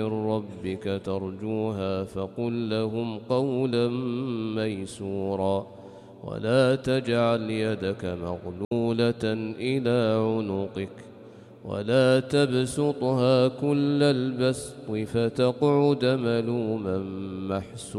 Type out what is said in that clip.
ربك ترجوها فقل لهم قولا ميسورا ولا تجعل يدك مغلولة إلى عنقك ولا تبسطها كل البسط فتقعد ملوما محسورا